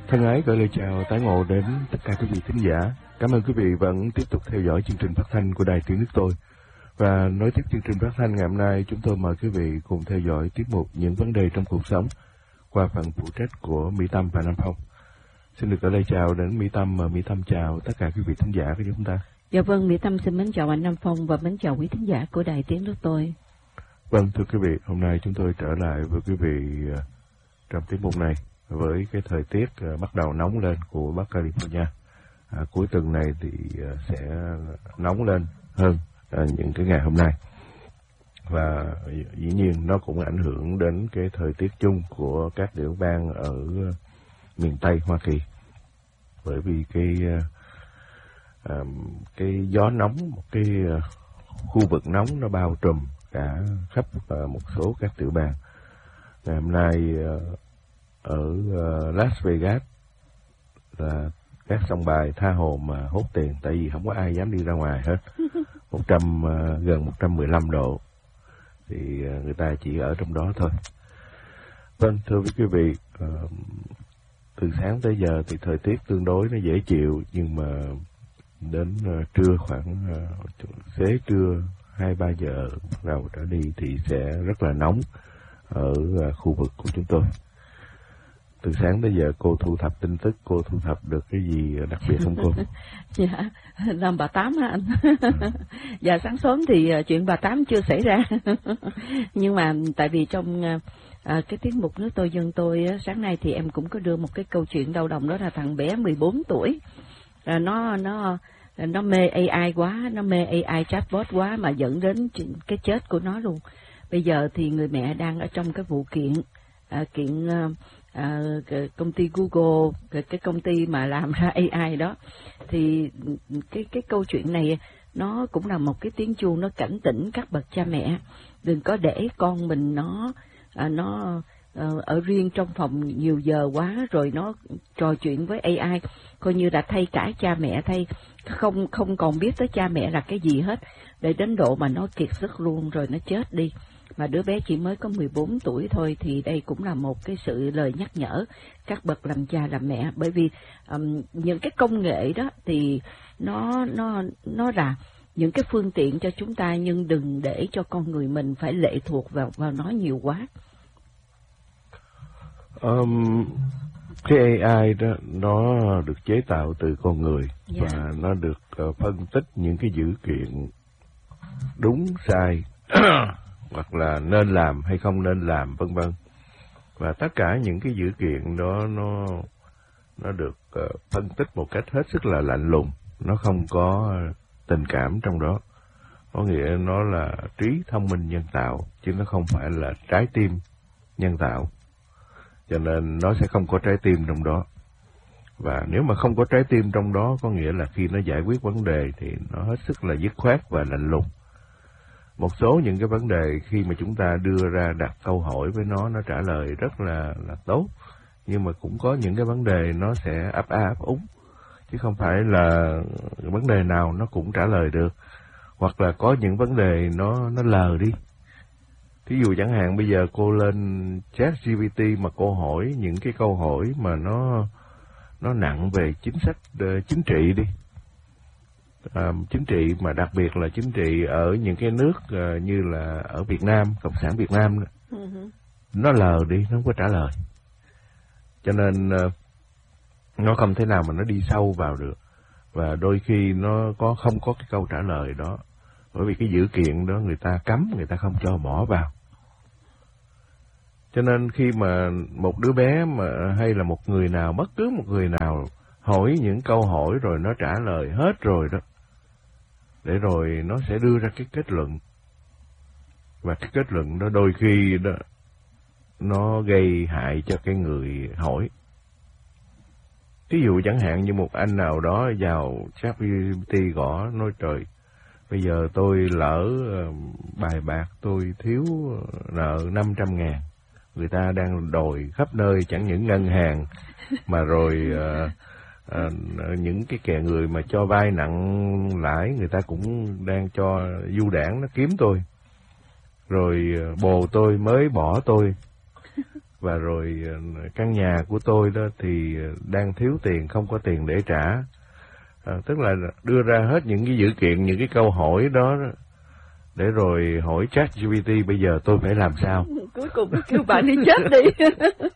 Thân ái gửi lời chào tái ngộ đến tất cả quý vị thính giả. Cảm ơn quý vị vẫn tiếp tục theo dõi chương trình phát thanh của Đài Tiếng Nước Tôi. Và nối tiếp chương trình phát thanh ngày hôm nay, chúng tôi mời quý vị cùng theo dõi tiết mục Những vấn đề trong cuộc sống qua phần phụ trách của Mỹ Tâm và Nam Phong. Xin được gửi lời chào đến Mỹ Tâm và Mỹ Tâm chào tất cả quý vị thính giả của chúng ta. Dạ vâng, Mỹ Tâm xin mến chào anh Nam Phong và mến chào quý thính giả của Đài Tiếng Nước Tôi. Vâng, thưa quý vị, hôm nay chúng tôi trở lại với quý vị trong tiết mục này với cái thời tiết bắt đầu nóng lên của Bắc California. Cuối tuần này thì sẽ nóng lên hơn những cái ngày hôm nay. Và dĩ nhiên nó cũng ảnh hưởng đến cái thời tiết chung của các tiểu bang ở miền Tây Hoa Kỳ. Bởi vì cái gió nóng, một cái khu vực nóng nó bao trùm cả khắp một số các tiểu bang. Ngày hôm nay ở Las Vegas là các sòng bài tha hồ mà hốt tiền, tại vì không có ai dám đi ra ngoài hết. Gần 115 độ thì người ta chỉ ở trong đó thôi. Vâng, thưa quý vị, từ sáng tới giờ thì thời tiết tương đối nó dễ chịu, nhưng mà đến trưa khoảng xế trưa 2-3 giờ đầu trở đi thì sẽ rất là nóng ở khu vực của chúng tôi. Từ sáng tới giờ cô thu thập tin tức, cô thu thập được cái gì đặc biệt không cô? Dạ, làm bà Tám hả anh? Dạ, sáng sớm thì chuyện bà Tám chưa xảy ra. Nhưng mà tại vì trong cái tiết mục Nước Tôi Dân Tôi sáng nay thì em cũng có đưa một cái câu chuyện đau lòng, đó là thằng bé 14 tuổi. Nó mê AI quá, nó mê AI chatbot quá mà dẫn đến cái chết của nó luôn. Bây giờ thì người mẹ đang ở trong cái vụ kiện công ty Google, cái công ty mà làm ra AI đó. Thì cái câu chuyện này nó cũng là một cái tiếng chuông, nó cảnh tỉnh các bậc cha mẹ đừng có để con mình nó ở riêng trong phòng nhiều giờ quá rồi nó trò chuyện với AI, coi như là thay cả cha mẹ, không còn biết tới cha mẹ là cái gì hết, để đến độ mà nó kiệt sức luôn rồi nó chết đi. Mà đứa bé chỉ mới có 14 tuổi thôi, thì đây cũng là một cái sự lời nhắc nhở các bậc làm cha làm mẹ. Bởi vì những cái công nghệ đó thì nó là những cái phương tiện cho chúng ta, nhưng đừng để cho con người mình phải lệ thuộc vào nó nhiều quá. Cái AI đó nó được chế tạo từ con người, và nó được phân tích những cái dữ kiện đúng sai hoặc là nên làm hay không nên làm, vân vân. Và tất cả những cái dữ kiện đó nó được phân tích một cách hết sức là lạnh lùng, nó không có tình cảm trong đó. Có nghĩa nó là trí thông minh nhân tạo, chứ nó không phải là trái tim nhân tạo. Cho nên nó sẽ không có trái tim trong đó. Và nếu mà không có trái tim trong đó, có nghĩa là khi nó giải quyết vấn đề thì nó hết sức là dứt khoát và lạnh lùng. Một số những cái vấn đề khi mà chúng ta đưa ra đặt câu hỏi với nó trả lời rất là tốt. Nhưng mà cũng có những cái vấn đề nó sẽ ấp a ấp úng, chứ không phải là vấn đề nào nó cũng trả lời được. Hoặc là có những vấn đề nó lờ đi. Thí dụ chẳng hạn bây giờ cô lên ChatGPT mà cô hỏi những cái câu hỏi mà nó nặng về chính sách chính trị đi. Chính trị mà đặc biệt là chính trị ở những cái nước như là ở Việt Nam, Cộng sản Việt Nam đó. Nó lờ đi, nó không có trả lời. Cho nên nó không thể nào mà nó đi sâu vào được. Và đôi khi nó không có cái câu trả lời đó. Bởi vì cái dữ kiện đó người ta cấm, người ta không cho bỏ vào. Cho nên khi mà một đứa bé mà hay là một người nào, bất cứ một người nào hỏi những câu hỏi rồi nó trả lời hết rồi đó, để rồi nó sẽ đưa ra cái kết luận. Và cái kết luận đó đôi khi đó nó gây hại cho cái người hỏi. Ví dụ chẳng hạn như một anh nào đó vào ChatGPT gõ nói trời, bây giờ tôi lỡ bài bạc, tôi thiếu nợ 500.000. Người ta đang đòi khắp nơi, chẳng những ngân hàng mà rồi những cái kẻ người mà cho vay nặng lãi, người ta cũng đang cho du đảng nó kiếm tôi. Rồi bồ tôi mới bỏ tôi, và rồi căn nhà của tôi đó thì đang thiếu tiền, không có tiền để trả. Tức là đưa ra hết những cái dữ kiện, những cái câu hỏi đó để rồi hỏi ChatGPT bây giờ tôi phải làm sao. Cuối cùng kêu bạn đi chết đi.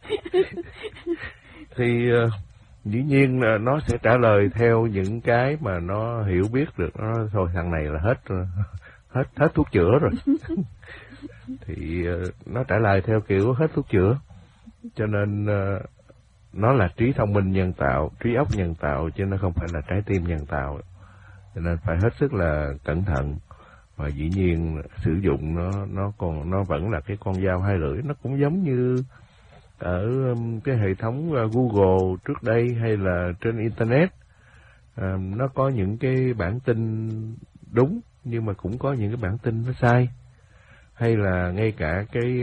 Thì dĩ nhiên là nó sẽ trả lời theo những cái mà nó hiểu biết được. Nó thôi thằng này là hết thuốc chữa rồi. Thì nó trả lời theo kiểu hết thuốc chữa. Cho nên nó là trí thông minh nhân tạo, trí óc nhân tạo, chứ nó không phải là trái tim nhân tạo. Cho nên phải hết sức là cẩn thận. Và dĩ nhiên sử dụng nó vẫn là cái con dao hai lưỡi. Nó cũng giống như ở cái hệ thống Google trước đây hay là trên Internet. Nó có những cái bản tin đúng, nhưng mà cũng có những cái bản tin nó sai. Hay là ngay cả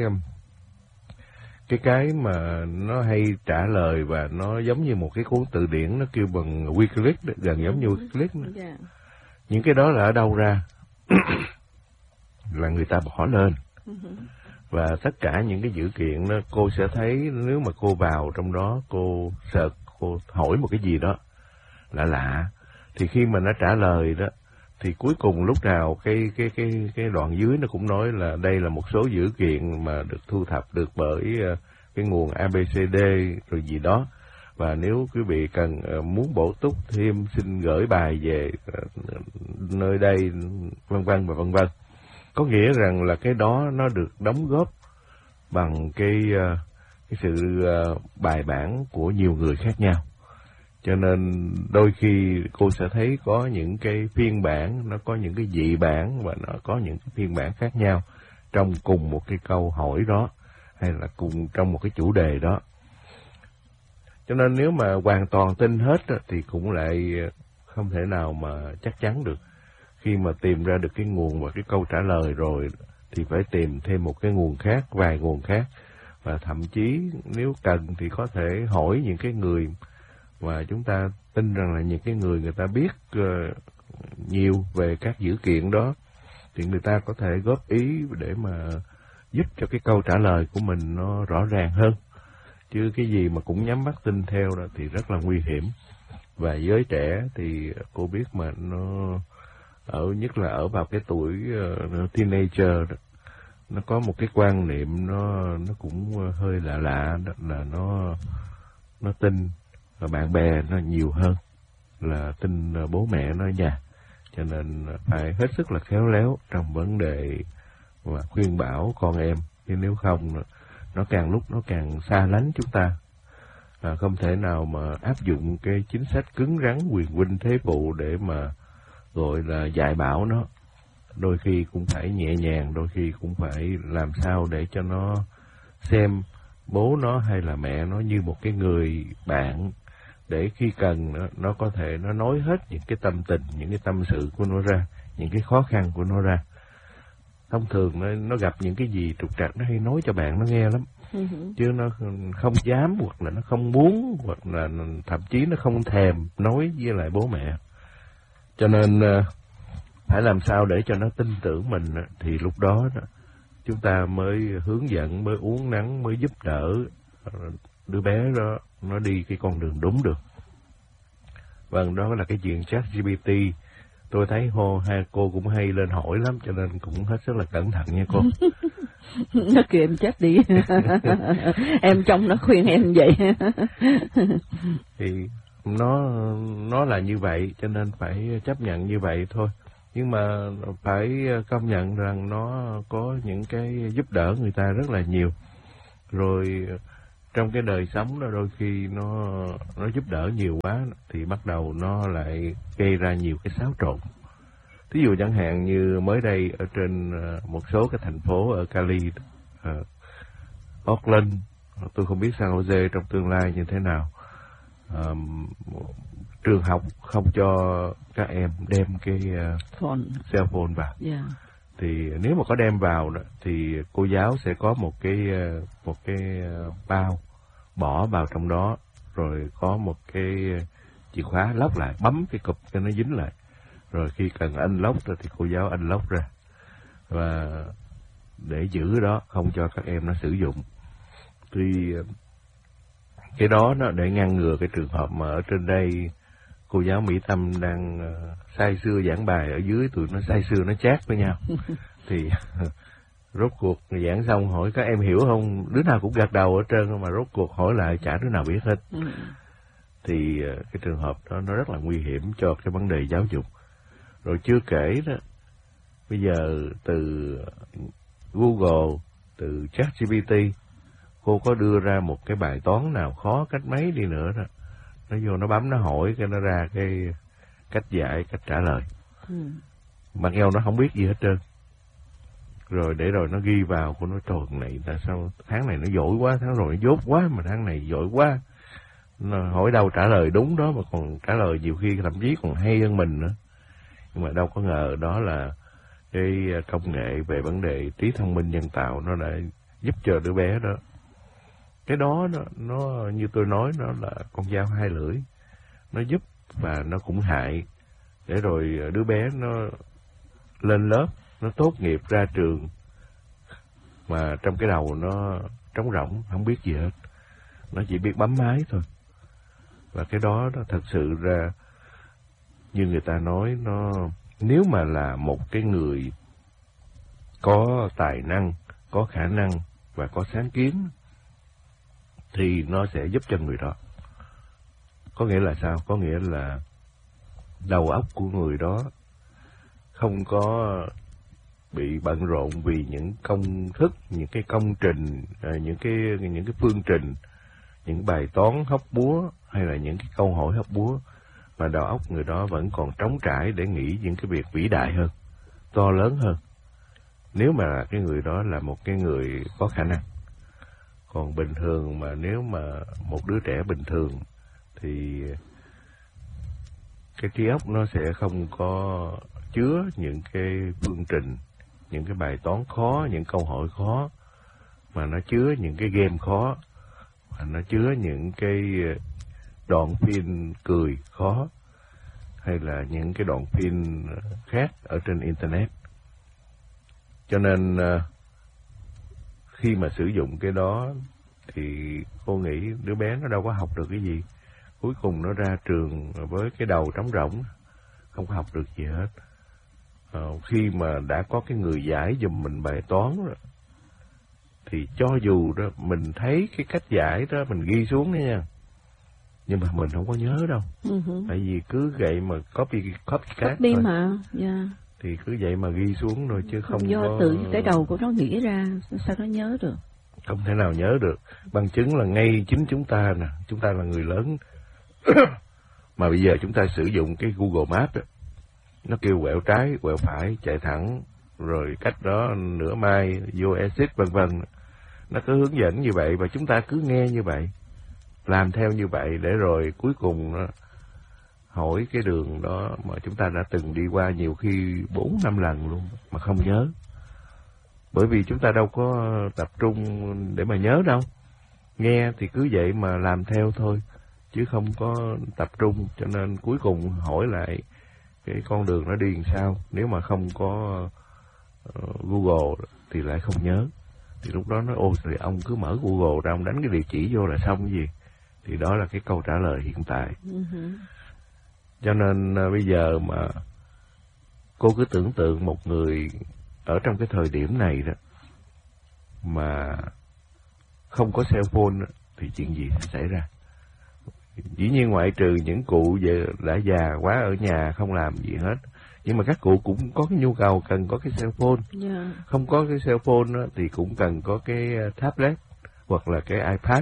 cái mà nó hay trả lời và nó giống như một cái cuốn từ điển, nó kêu bằng Wikileaks, gần giống như Wikileaks. Yeah. Những cái đó là ở đâu ra? Là người ta bỏ lên. Và tất cả những cái dữ kiện đó cô sẽ thấy, nếu mà cô vào trong đó, cô search, cô hỏi một cái gì đó lạ, thì khi mà nó trả lời đó, thì cuối cùng lúc nào cái đoạn dưới nó cũng nói là đây là một số dữ kiện mà được thu thập được bởi cái nguồn ABCD rồi gì đó. Và nếu quý vị cần muốn bổ túc thêm, xin gửi bài về nơi đây, vân vân và vân vân. Có nghĩa rằng là cái đó nó được đóng góp bằng cái sự bài bản của nhiều người khác nhau. Cho nên đôi khi cô sẽ thấy có những cái phiên bản, nó có những cái dị bản và nó có những cái phiên bản khác nhau trong cùng một cái câu hỏi đó, hay là cùng trong một cái chủ đề đó. Cho nên nếu mà hoàn toàn tin hết thì cũng lại không thể nào mà chắc chắn được. Khi mà tìm ra được cái nguồn và cái câu trả lời rồi thì phải tìm thêm một cái nguồn khác, vài nguồn khác. Và thậm chí nếu cần thì có thể hỏi những cái người mà chúng ta tin rằng là những cái người ta biết nhiều về các dữ kiện đó, thì người ta có thể góp ý để mà giúp cho cái câu trả lời của mình nó rõ ràng hơn. Chứ cái gì mà cũng nhắm mắt tin theo đó thì rất là nguy hiểm. Và giới trẻ thì cô biết mà nó nhất là ở vào cái tuổi teenager đó, nó có một cái quan niệm nó cũng hơi lạ đó, là nó tin bạn bè nó nhiều hơn là tin bố mẹ nó nha. Cho nên phải hết sức là khéo léo trong vấn đề và khuyên bảo con em, chứ nếu không nó càng lúc nó càng xa lánh chúng ta. Không thể nào mà áp dụng cái chính sách cứng rắn quyền huynh thế phụ để mà gọi là dạy bảo nó. Đôi khi cũng phải nhẹ nhàng, đôi khi cũng phải làm sao để cho nó xem bố nó hay là mẹ nó như một cái người bạn, để khi cần nó có thể nó nói hết những cái tâm tình, những cái tâm sự của nó ra, những cái khó khăn của nó ra. Thông thường nó gặp những cái gì trục trặc nó hay nói cho bạn nó nghe lắm. Chứ nó không dám, hoặc là nó không muốn, hoặc là thậm chí nó không thèm nói với lại bố mẹ. Cho nên phải làm sao để cho nó tin tưởng mình, thì lúc đó chúng ta mới hướng dẫn, mới uốn nắn, mới giúp đỡ đứa bé đó nó đi cái con đường đúng được. Vâng, đó là cái chuyện ChatGPT. Tôi thấy hai cô cũng hay lên hỏi lắm, cho nên cũng hết sức là cẩn thận nha cô. Nó kêu em chết đi. Em trong nó khuyên em vậy. Thì nó là như vậy, cho nên phải chấp nhận như vậy thôi. Nhưng mà phải công nhận rằng nó có những cái giúp đỡ người ta rất là nhiều. Rồi trong cái đời sống đó, đôi khi nó giúp đỡ nhiều quá thì bắt đầu nó lại gây ra nhiều cái xáo trộn. Thí dụ chẳng hạn như mới đây ở trên một số cái thành phố ở Cali, Oakland, tôi không biết San Jose trong tương lai như thế nào, trường học không cho các em đem cái cell phone vào. Yeah. Thì nếu mà có đem vào đó, thì cô giáo sẽ có một cái bao bỏ vào trong đó, rồi có một cái chìa khóa lóc lại, bấm cái cụp cho nó dính lại, rồi khi cần unlock rồi thì cô giáo unlock ra, và để giữ đó không cho các em nó sử dụng. Thì cái đó nó để ngăn ngừa cái trường hợp mà ở trên đây cô giáo Mỹ Tâm đang say sưa giảng bài, ở dưới tụi nó say sưa nó chát với nhau. Thì rốt cuộc giảng xong hỏi các em hiểu không, đứa nào cũng gật đầu ở trơn, mà rốt cuộc hỏi lại chả đứa nào biết hết. Thì cái trường hợp đó nó rất là nguy hiểm cho cái vấn đề giáo dục. Rồi chưa kể đó, bây giờ từ Google, từ ChatGPT, cô có đưa ra một cái bài toán nào khó cách mấy đi nữa đó, nó vô nó bấm nó hỏi cái nó ra cái cách giải, cách trả lời. Mặc dù nó không biết gì hết trơn. Rồi để rồi nó ghi vào, cô nói trời này tại sao tháng này nó giỏi quá, tháng rồi nó dốt quá, mà tháng này giỏi quá. Nó hỏi đâu trả lời đúng đó, mà còn trả lời nhiều khi thậm chí còn hay hơn mình nữa. Nhưng mà đâu có ngờ đó là cái công nghệ về vấn đề trí thông minh nhân tạo nó đã giúp cho đứa bé đó. Cái đó nó như tôi nói, nó là con dao hai lưỡi. Nó giúp và nó cũng hại. Để rồi đứa bé nó lên lớp, nó tốt nghiệp ra trường mà trong cái đầu nó trống rỗng, không biết gì hết. Nó chỉ biết bấm máy thôi. Và cái đó thật sự ra, như người ta nói, nó nếu mà là một cái người có tài năng, có khả năng và có sáng kiến thì nó sẽ giúp cho người đó. Có nghĩa là sao? Có nghĩa là đầu óc của người đó không có bị bận rộn vì những công thức, những cái công trình, những cái phương trình, những bài toán hóc búa hay là những cái câu hỏi hóc búa, mà đầu óc người đó vẫn còn trống trải để nghĩ những cái việc vĩ đại hơn, to lớn hơn. Nếu mà cái người đó là một cái người có khả năng. Còn bình thường mà nếu mà một đứa trẻ bình thường thì cái trí óc nó sẽ không có chứa những cái phương trình, những cái bài toán khó, những câu hỏi khó, mà nó chứa những cái game khó, mà nó chứa những cái đoạn phim cười khó, hay là những cái đoạn phim khác ở trên Internet. Cho nên khi mà sử dụng cái đó thì cô nghĩ đứa bé nó đâu có học được cái gì. Cuối cùng nó ra trường với cái đầu trống rỗng, không có học được gì hết. Khi mà đã có cái người giải giùm mình bài toán rồi, thì cho dù đó mình thấy cái cách giải đó mình ghi xuống đó nha, nhưng mà mình không có nhớ đâu. Tại vì cứ vậy mà copy thôi. Mà thì cứ vậy mà ghi xuống rồi, chứ không do có... tự cái đầu của nó nghĩ ra, sao nó nhớ được? Không thể nào nhớ được. Bằng chứng là ngay chính chúng ta nè, chúng ta là người lớn mà bây giờ chúng ta sử dụng cái Google Maps đó, nó kêu quẹo trái, quẹo phải, chạy thẳng, rồi cách đó nửa mai vô exit vân vân. Nó cứ hướng dẫn như vậy và chúng ta cứ nghe như vậy, làm theo như vậy, để rồi cuối cùng nó hỏi cái đường đó mà chúng ta đã từng đi qua nhiều khi 4-5 lần luôn mà không nhớ. Bởi vì chúng ta đâu có tập trung để mà nhớ đâu. Nghe thì cứ vậy mà làm theo thôi, chứ không có tập trung. Cho nên cuối cùng hỏi lại cái con đường nó đi làm sao. Nếu mà không có Google thì lại không nhớ. Thì lúc đó nói, thì ông cứ mở Google ra, ông đánh cái địa chỉ vô là xong gì. Thì đó là cái câu trả lời hiện tại. Cho nên bây giờ mà cô cứ tưởng tượng một người ở trong cái thời điểm này đó mà không có cell phone thì chuyện gì sẽ xảy ra. Dĩ nhiên ngoại trừ những cụ đã già quá ở nhà không làm gì hết, nhưng mà các cụ cũng có cái nhu cầu cần có cái cell phone. Không có cái cell phone đó, thì cũng cần có cái tablet hoặc là cái iPad.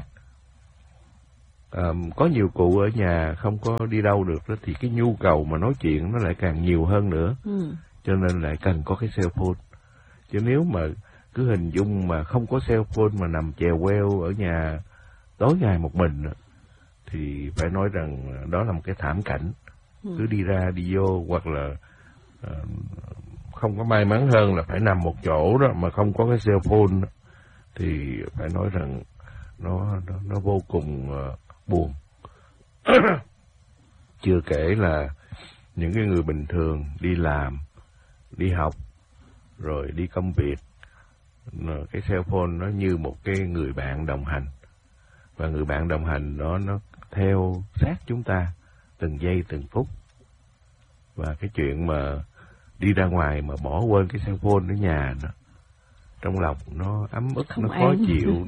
Có nhiều cụ ở nhà không có đi đâu được đó, thì cái nhu cầu mà nói chuyện nó lại càng nhiều hơn nữa. Cho nên lại cần có cái cell phone. Chứ nếu mà cứ hình dung mà không có cell phone mà nằm chèo queo ở nhà tối ngày một mình thì phải nói rằng đó là một cái thảm cảnh. Cứ đi ra đi vô, hoặc là không có may mắn hơn là phải nằm một chỗ đó mà không có cái cell phone đó, thì phải nói rằng nó vô cùng buồn. Chưa kể là những cái người bình thường đi làm, đi học, rồi đi công việc, cái cell phone nó như một cái người bạn đồng hành. Và người bạn đồng hành đó nó theo sát chúng ta từng giây từng phút. Và cái chuyện mà đi ra ngoài mà bỏ quên cái cell phone ở nhà đó, trong lòng nó ấm ức, nó khó chịu,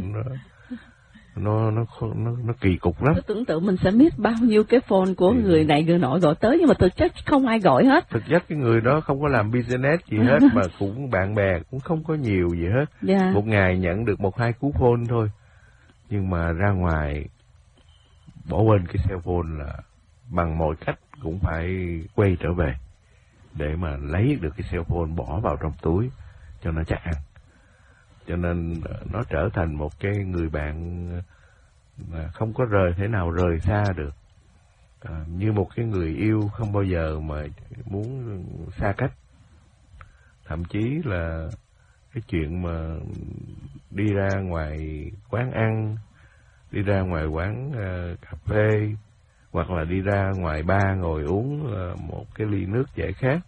nó kỳ cục lắm. Tôi tưởng tượng mình sẽ miss bao nhiêu cái phone của người này người nọ gọi tới, nhưng mà thực chất không ai gọi hết. Thực chất cái người đó không có làm business gì hết, mà cũng bạn bè cũng không có nhiều gì hết. Một ngày nhận được 1-2 cú phone thôi. Nhưng mà ra ngoài bỏ quên cái cell phone là bằng mọi cách cũng phải quay trở về để mà lấy được cái cell phone bỏ vào trong túi cho nó chắc ăn. Cho nên nó trở thành một cái người bạn mà không có thể nào rời xa được. Như một cái người yêu không bao giờ mà muốn xa cách. Thậm chí là cái chuyện mà đi ra ngoài quán ăn, đi ra ngoài quán cà phê, hoặc là đi ra ngoài bar ngồi uống một cái ly nước giải khát,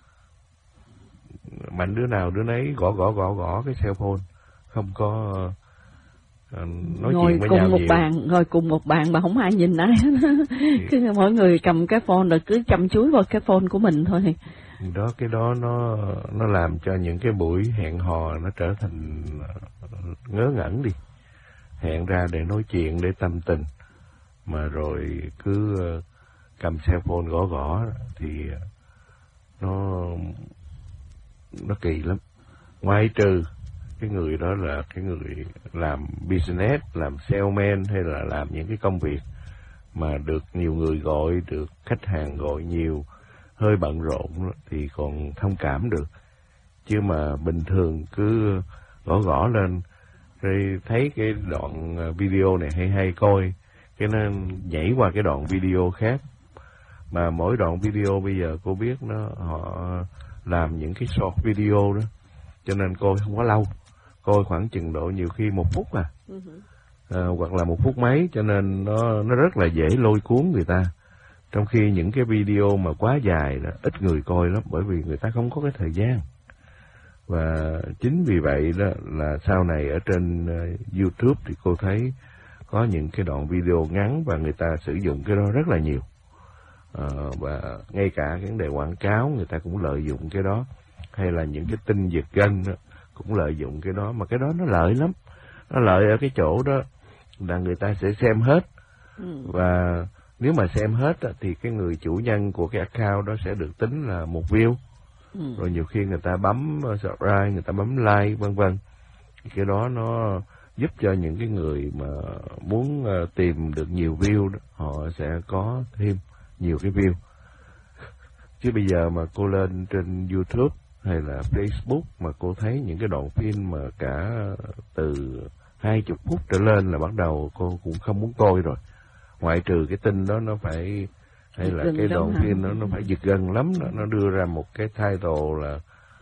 mạnh đứa nào đứa nấy gõ cái cell phone, không có nói chuyện với nhau nhiều. Ngồi cùng một bàn mà không ai nhìn ai hết. Cứ mỗi người cầm cái phone rồi cứ chăm chú vào cái phone của mình thôi. Cái đó nó làm cho những cái buổi hẹn hò nó trở thành ngớ ngẩn đi. Hẹn ra để nói chuyện, để tâm tình, mà rồi cứ cầm cell phone gõ thì nó kỳ lắm. Ngoại trừ cái người đó là cái người làm business, làm salesman, hay là làm những cái công việc mà được nhiều người gọi, được khách hàng gọi nhiều, hơi bận rộn thì còn thông cảm được. Chứ mà bình thường cứ gõ lên rồi thấy cái đoạn video này hay coi, cái nó nhảy qua cái đoạn video khác. Mà mỗi đoạn video bây giờ cô biết họ làm những cái short video đó, cho nên coi không có lâu, coi khoảng chừng độ nhiều khi 1 phút hoặc là 1 phút mấy, cho nên nó rất là dễ lôi cuốn người ta. Trong khi những cái video mà quá dài đó ít người coi lắm, bởi vì người ta không có cái thời gian. Và chính vì vậy đó là sau này ở trên YouTube thì cô thấy có những cái đoạn video ngắn và người ta sử dụng cái đó rất là nhiều. Và ngay cả cái vấn đề quảng cáo người ta cũng lợi dụng cái đó, hay là những cái tin giật gân đó, cũng lợi dụng cái đó. Mà cái đó nó lợi lắm, nó lợi ở cái chỗ đó là người ta sẽ xem hết. Và nếu mà xem hết thì cái người chủ nhân của cái account đó sẽ được tính là 1 view. Rồi nhiều khi người ta bấm subscribe, người ta bấm like, vân vân. Cái đó nó giúp cho những cái người mà muốn tìm được nhiều view đó, họ sẽ có thêm nhiều cái view. Chứ bây giờ mà cô lên trên YouTube hay là Facebook mà cô thấy những cái đoạn phim mà cả từ 20 phút trở lên là bắt đầu cô cũng không muốn coi rồi. Ngoại trừ cái tin đó nó phải, hay là cái đoạn phim nó phải giật gân lắm, nó đưa ra một cái title là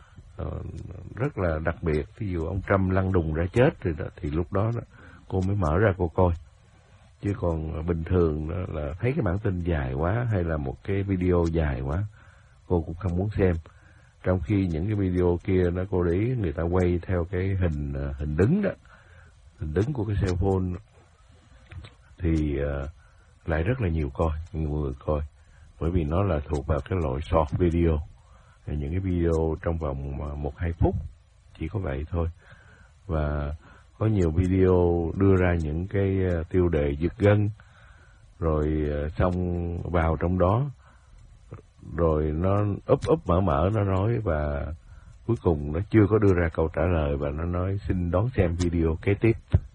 rất là đặc biệt. Ví dụ ông Trump lăn đùng ra chết rồi đó, thì lúc đó cô mới mở ra cô coi. Chứ còn bình thường đó là thấy cái bản tin dài quá hay là một cái video dài quá, cô cũng không muốn xem. Trong khi những cái video kia nó cô để ý người ta quay theo cái hình đứng đó, hình đứng của cái cell phone thì lại rất là nhiều người coi, bởi vì nó là thuộc vào cái loại short video, những cái video trong vòng 1-2 phút, chỉ có vậy thôi. Và có nhiều video đưa ra những cái tiêu đề giật gân, rồi xong vào trong đó, rồi nó úp mở nó nói, và cuối cùng nó chưa có đưa ra câu trả lời và nó nói xin đón xem video kế tiếp.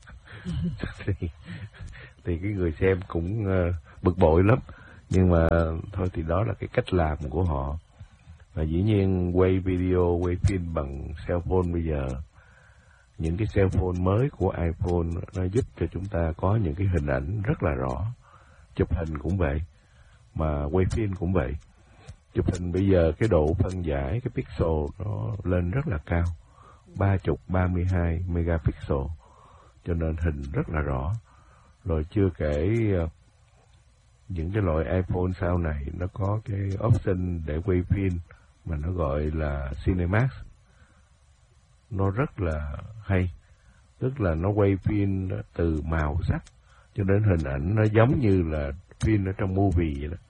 thì cái người xem cũng bực bội lắm, nhưng mà thôi thì đó là cái cách làm của họ. Và dĩ nhiên quay video, quay phim bằng cell phone bây giờ, những cái cell phone mới của iPhone nó giúp cho chúng ta có những cái hình ảnh rất là rõ. Chụp hình cũng vậy, mà quay phim cũng vậy. Chụp hình bây giờ cái độ phân giải, cái pixel nó lên rất là cao, 32 megapixel, cho nên hình rất là rõ. Rồi chưa kể những cái loại iPhone sau này nó có cái option để quay phim mà nó gọi là Cinemax. Nó rất là hay, tức là nó quay phim từ màu sắc cho nên hình ảnh nó giống như là phim ở trong movie vậy đó.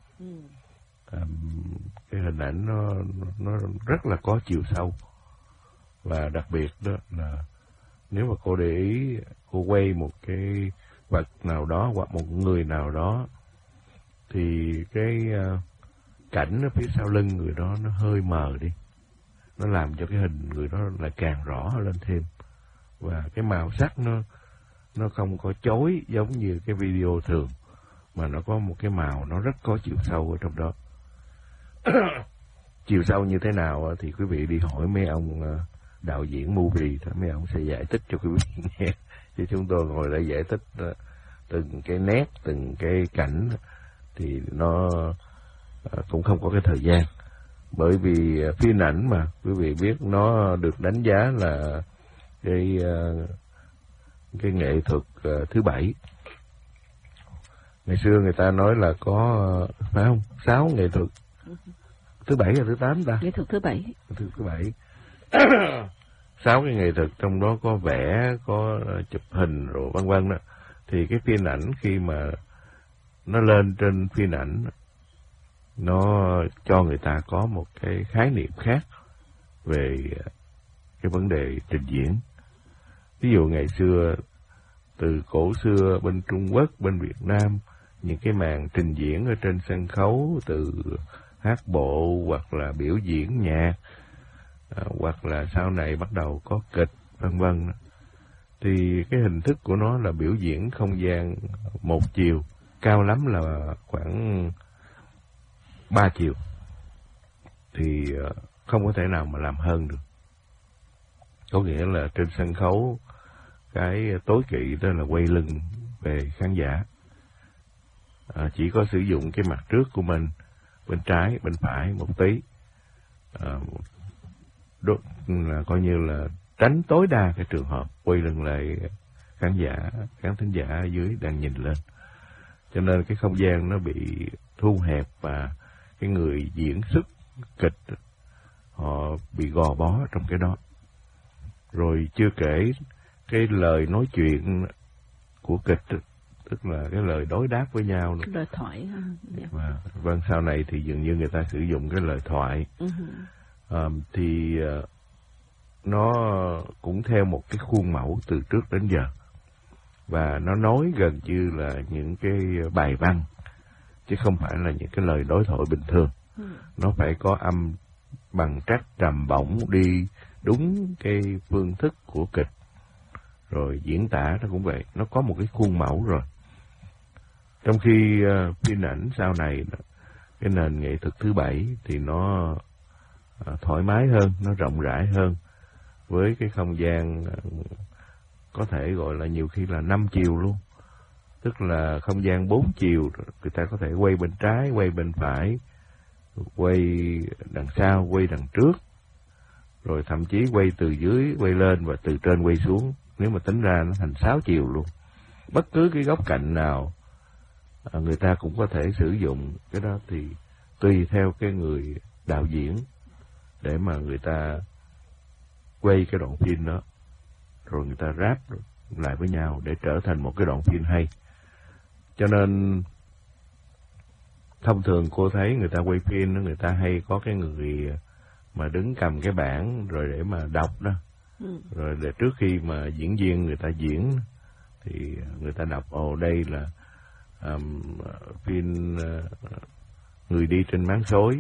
Cái hình ảnh nó rất là có chiều sâu, và đặc biệt đó là nếu mà cô để ý, cô quay một cái vật nào đó hoặc một người nào đó thì cái cảnh ở phía sau lưng người đó nó hơi mờ đi, nó làm cho cái hình người đó lại càng rõ lên thêm, và cái màu sắc nó không có chói giống như cái video thường, mà nó có một cái màu nó rất có chiều sâu ở trong đó. Chiều sâu như thế nào thì quý vị đi hỏi mấy ông đạo diễn movie thì mấy ông sẽ giải thích cho quý vị nghe, chứ chúng tôi ngồi lại giải thích từng cái nét, từng cái cảnh thì nó cũng không có cái thời gian. Bởi vì phim ảnh mà quý vị biết nó được đánh giá là cái nghệ thuật thứ 7. Ngày xưa người ta nói là có phải không 6 nghệ thuật, thứ 7 là thứ 8 ta? Nghệ thuật thứ 7. Thứ 7. 6 cái nghệ thuật, trong đó có vẽ, có chụp hình rồi vân vân đó. Thì cái phim ảnh khi mà nó lên trên phim ảnh, nó cho người ta có một cái khái niệm khác về cái vấn đề trình diễn. Ví dụ ngày xưa, từ cổ xưa bên Trung Quốc, bên Việt Nam, những cái màn trình diễn ở trên sân khấu, từ hát bộ hoặc là biểu diễn nhạc, hoặc là sau này bắt đầu có kịch vân vân, thì cái hình thức của nó là biểu diễn không gian một chiều, cao lắm là khoảng 3 chiều, thì không có thể nào mà làm hơn được. Có nghĩa là trên sân khấu, cái tối kỵ đó là quay lưng về khán giả, chỉ có sử dụng cái mặt trước của mình, bên trái, bên phải một tí, là coi như là tránh tối đa cái trường hợp quay lưng lại khán thính giả ở dưới đang nhìn lên. Cho nên cái không gian nó bị thu hẹp, và cái người diễn xuất kịch họ bị gò bó trong cái đó. Rồi chưa kể cái lời nói chuyện của kịch, tức là cái lời đối đáp với nhau, lời thoại. Vâng, sau này thì dường như người ta sử dụng cái lời thoại. Thì nó cũng theo một cái khuôn mẫu từ trước đến giờ, và nó nói gần như là những cái bài văn, chứ không phải là những cái lời đối thoại bình thường. Nó phải có âm bằng trắc trầm bổng, đi đúng cái phương thức của kịch. Rồi diễn tả nó cũng vậy, nó có một cái khuôn mẫu rồi. Trong khi phim ảnh sau này, cái nền nghệ thuật thứ 7 thì nó thoải mái hơn, nó rộng rãi hơn, với cái không gian có thể gọi là nhiều khi là 5 chiều luôn. Tức là không gian 4 chiều, người ta có thể quay bên trái, quay bên phải, quay đằng sau, quay đằng trước, rồi thậm chí quay từ dưới quay lên và từ trên quay xuống. Nếu mà tính ra nó thành 6 chiều luôn. Bất cứ cái góc cạnh nào người ta cũng có thể sử dụng cái đó, thì tùy theo cái người đạo diễn để mà người ta quay cái đoạn phim đó, rồi người ta ráp lại với nhau để trở thành một cái đoạn phim hay. Cho nên thông thường cô thấy người ta quay phim đó, người ta hay có cái người mà đứng cầm cái bảng rồi để mà đọc đó. Rồi để trước khi mà diễn viên người ta diễn thì người ta đọc đây là phim Người đi trên máng xối,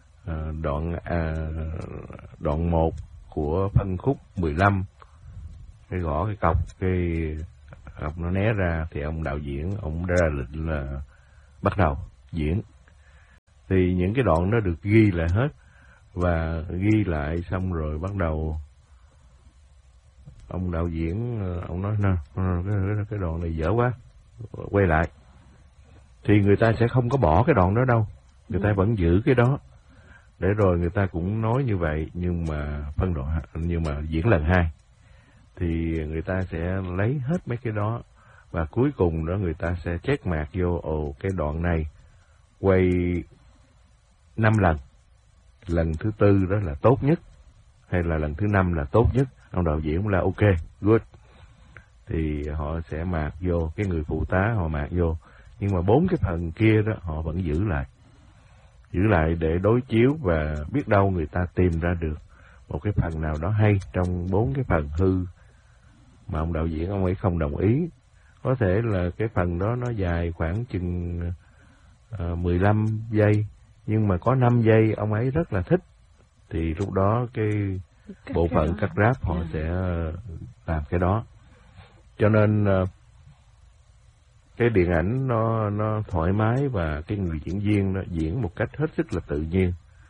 đoạn 1 của phân khúc 15. Cái gõ cái cọc nó né ra thì ông đạo diễn ông ra lệnh là bắt đầu diễn. Thì những cái đoạn nó được ghi lại hết, và ghi lại xong rồi bắt đầu ông đạo diễn ông nói cái đoạn này dở quá, quay lại. Thì người ta sẽ không có bỏ cái đoạn đó đâu, người ta vẫn giữ cái đó, để rồi người ta cũng nói như vậy, nhưng mà diễn lần 2 thì người ta sẽ lấy hết mấy cái đó, và cuối cùng đó người ta sẽ check mạc vô cái đoạn này quay 5 lần, lần thứ 4 đó là tốt nhất, hay là lần thứ 5 là tốt nhất. Ông đạo diễn là ok, good. thì họ sẽ mạc vô, cái người phụ tá họ mạc vô, nhưng mà 4 cái phần kia đó họ vẫn giữ lại để đối chiếu, và biết đâu người ta tìm ra được một cái phần nào đó hay trong 4 cái phần hư mà ông đạo diễn ông ấy không đồng ý. Có thể là cái phần đó nó dài khoảng chừng 15 giây, nhưng mà có 5 giây ông ấy rất là thích, thì lúc đó cái bộ phận cắt ráp họ sẽ làm cái đó. Cho nên cái điện ảnh nó thoải mái, và cái người diễn viên nó diễn một cách hết sức là tự nhiên.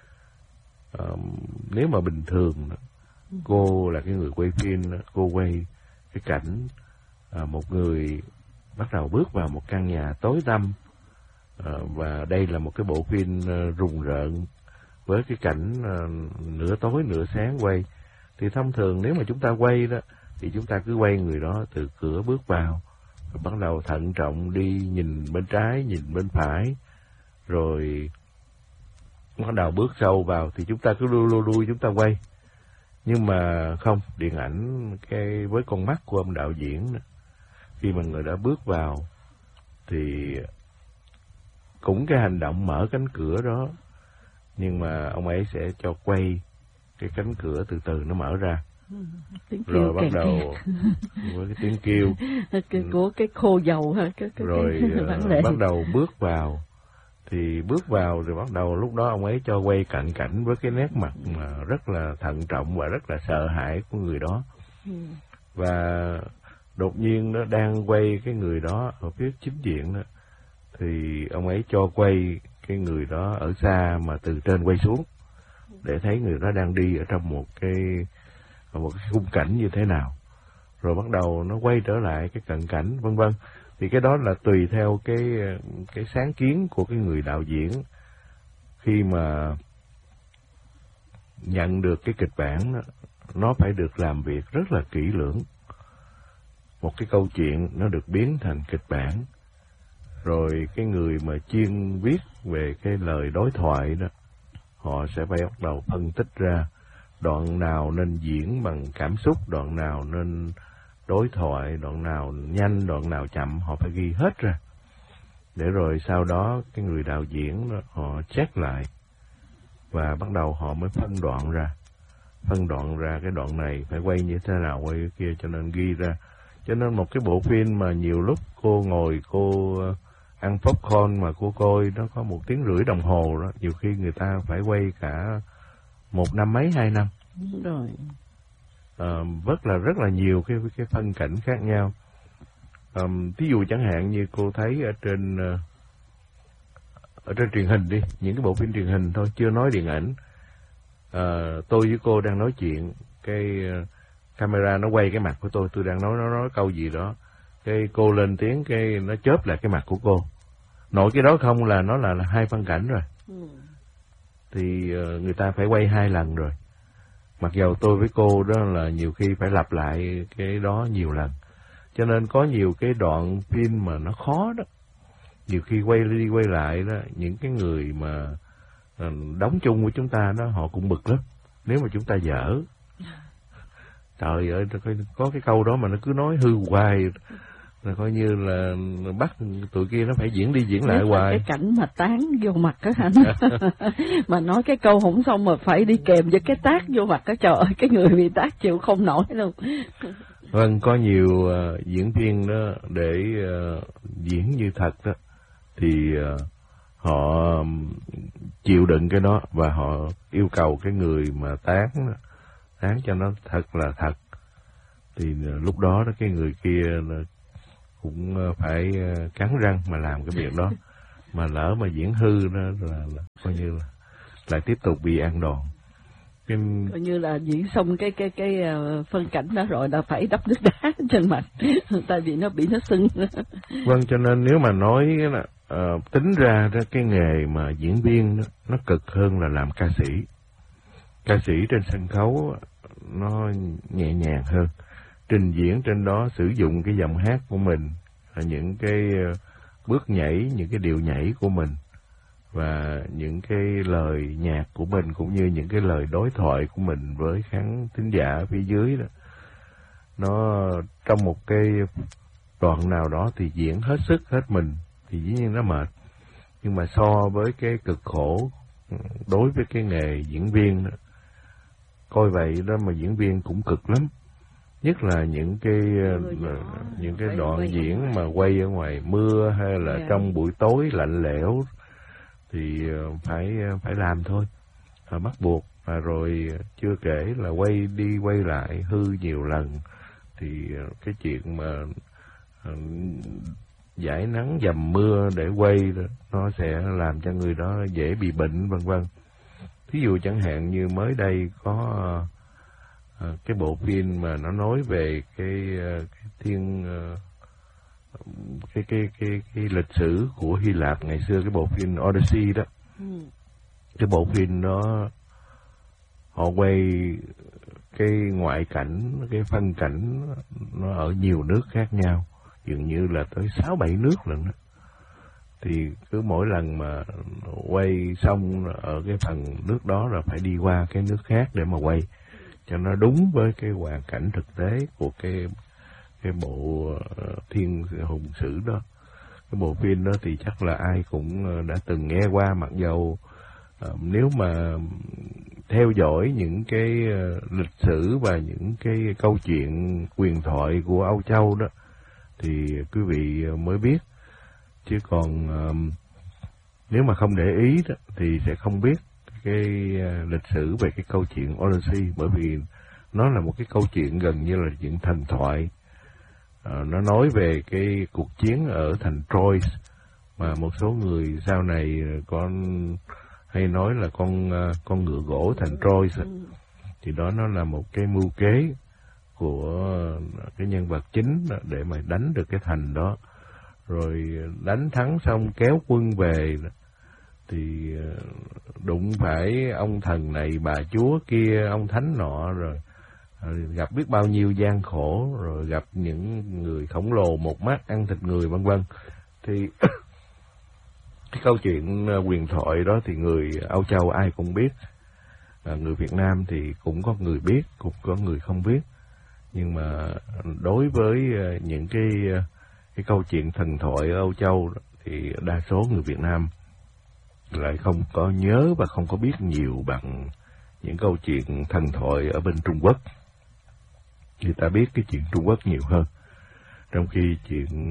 Nếu mà bình thường cô là cái người quay phim, cô quay cái cảnh một người bắt đầu bước vào một căn nhà tối tăm, và đây là một cái bộ phim rùng rợn với cái cảnh nửa tối nửa sáng quay, thì thông thường nếu mà chúng ta quay đó thì chúng ta cứ quay người đó từ cửa bước vào, rồi bắt đầu thận trọng đi nhìn bên trái, nhìn bên phải, rồi bắt đầu bước sâu vào thì chúng ta cứ lui chúng ta quay. Nhưng mà không, điện ảnh với con mắt của ông đạo diễn, khi mà người đã bước vào thì cũng cái hành động mở cánh cửa đó, nhưng mà ông ấy sẽ cho quay cái cánh cửa từ từ nó mở ra, rồi bắt đầu với cái tiếng kêu của cái khô dầu ha, rồi bắt đầu bước vào. Thì bước vào rồi bắt đầu lúc đó ông ấy cho quay cận cảnh với cái nét mặt mà rất là thận trọng và rất là sợ hãi của người đó. Và đột nhiên nó đang quay cái người đó ở phía chính diện đó, thì ông ấy cho quay cái người đó ở xa mà từ trên quay xuống, để thấy người đó đang đi ở trong một cái khung cảnh như thế nào, rồi bắt đầu nó quay trở lại cái cận cảnh vân vân. Thì cái đó là tùy theo cái sáng kiến của cái người đạo diễn, khi mà nhận được cái kịch bản đó, nó phải được làm việc rất là kỹ lưỡng. Một cái câu chuyện nó được biến thành kịch bản, rồi cái người mà chuyên viết về cái lời đối thoại đó, họ sẽ phải bắt đầu phân tích ra đoạn nào nên diễn bằng cảm xúc, đoạn nào nên đối thoại, đoạn nào nhanh, đoạn nào chậm, họ phải ghi hết ra. Để rồi sau đó cái người đạo diễn đó, họ check lại, và bắt đầu họ mới phân đoạn ra cái đoạn này phải quay như thế nào, quay cái kia, cho nên ghi ra. Cho nên một cái bộ phim mà nhiều lúc cô ngồi cô ăn popcorn mà cô coi nó có 1 tiếng rưỡi đồng hồ đó, nhiều khi người ta phải quay cả 1 năm mấy 2 năm. Đúng rồi. Rất là nhiều cái phân cảnh khác nhau. Ví dụ chẳng hạn như cô thấy ở trên truyền hình đi, những cái bộ phim truyền hình thôi, chưa nói điện ảnh. Tôi với cô đang nói chuyện, cái camera nó quay cái mặt của tôi đang nói câu gì đó, cái cô lên tiếng, cái nó chớp lại cái mặt của cô. Nội cái đó không là nó là 2 phân cảnh rồi. Thì người ta phải quay 2 lần rồi. Mặc dầu tôi với cô đó là nhiều khi phải lặp lại cái đó nhiều lần. Cho nên có nhiều cái đoạn phim mà nó khó đó. Nhiều khi quay đi quay lại đó, những cái người mà đóng chung với chúng ta đó, họ cũng bực lắm. Nếu mà chúng ta dở. Trời ơi, có cái câu đó mà nó cứ nói hư hoài. Rồi coi như là bắt tụi kia nó phải diễn đi diễn lại hoài. Cái cảnh mà tán vô mặt á anh. Mà nói cái câu không xong mà phải đi kèm với cái tát vô mặt á, trời ơi, cái người bị tát chịu không nổi luôn. Vâng, có nhiều diễn viên đó để diễn như thật đó, thì họ chịu đựng cái đó, và họ yêu cầu cái người mà tán cho nó thật là thật. Thì lúc đó cái người kia cũng phải cắn răng mà làm cái việc đó. Mà lỡ mà diễn hư đó là coi như là lại tiếp tục bị ăn đòn. Coi như là diễn xong cái phân cảnh đó rồi là phải đắp nước đá trên mặt, tại vì nó bị nó sưng. Vâng, cho nên nếu mà nói là tính ra đó, cái nghề mà diễn viên đó, nó cực hơn là làm ca sĩ. Ca sĩ trên sân khấu nó nhẹ nhàng hơn. Trình diễn trên đó sử dụng cái giọng hát của mình, những cái bước nhảy, những cái điệu nhảy của mình, và những cái lời nhạc của mình, cũng như những cái lời đối thoại của mình với khán thính giả phía dưới đó. nó trong một cái đoạn nào đó thì diễn hết sức hết mình thì dĩ nhiên nó mệt, nhưng mà so với cái cực khổ đối với cái nghề diễn viên đó, coi vậy đó mà diễn viên cũng cực lắm, nhất là những cái đoạn diễn mà quay ở ngoài mưa hay là trong buổi tối lạnh lẽo thì phải làm thôi, bắt buộc. Và rồi chưa kể là quay đi quay lại hư nhiều lần, thì cái chuyện mà dãi nắng dầm mưa để quay nó sẽ làm cho người đó dễ bị bệnh vân vân. Thí dụ chẳng hạn như mới đây có cái bộ phim mà nó nói về cái lịch sử của Hy Lạp ngày xưa, cái bộ phim Odyssey đó. Cái bộ phim đó họ quay cái ngoại cảnh, cái phân cảnh nó ở nhiều nước khác nhau, dường như là tới 6-7 nước lần đó. Thì cứ mỗi lần mà quay xong ở cái phần nước đó là phải đi qua cái nước khác để mà quay cho nó đúng với cái hoàn cảnh thực tế của cái bộ Thiên Hùng Sử đó. Cái bộ phim đó thì chắc là ai cũng đã từng nghe qua, mặc dầu nếu mà theo dõi những cái lịch sử và những cái câu chuyện huyền thoại của Âu Châu đó thì quý vị mới biết, chứ còn nếu mà không để ý đó thì sẽ không biết cái lịch sử về cái câu chuyện Odyssey, bởi vì nó là một cái câu chuyện gần như là chuyện thần thoại. Nó nói về cái cuộc chiến ở thành Troy mà một số người sau này hay nói là con ngựa gỗ thành Troy. Thì đó nó là một cái mưu kế của cái nhân vật chính để mà đánh được cái thành đó. Rồi đánh thắng xong kéo quân về thì đụng phải ông thần này bà chúa kia, ông thánh nọ, rồi gặp biết bao nhiêu gian khổ, rồi gặp những người khổng lồ một mắt ăn thịt người vân vân. Thì cái câu chuyện huyền thoại đó thì người Âu Châu ai cũng biết, người Việt Nam thì cũng có người biết, cũng có người không biết. Nhưng mà đối với những cái câu chuyện thần thoại ở Âu Châu thì đa số người Việt Nam lại không có nhớ và không có biết nhiều bằng những câu chuyện thần thoại ở bên Trung Quốc. Người ta biết cái chuyện Trung Quốc nhiều hơn, trong khi chuyện